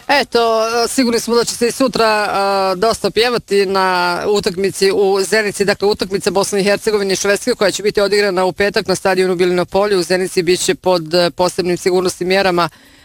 Eto, sigurni smo da će se i sutra dosta pjevati na utakmici u Zenici, dakle utakmica Bosne i Hercegovine i Švedske koja će biti odigrana u petak na stadionu Biljino polje. U Zenici bit će pod posebnim sigurnosnim mjerama